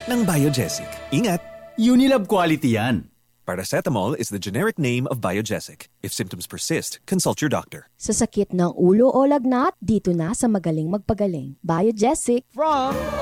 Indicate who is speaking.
Speaker 1: ng Biogesic. Ingat!
Speaker 2: Unilab quality yan.
Speaker 1: Paracetamol is the generic name of Biogesic. If symptoms persist, consult your doctor.
Speaker 3: Sa sakit ng ulo o lagnat, dito na sa Magaling Magpagaling. Biogesic.
Speaker 2: From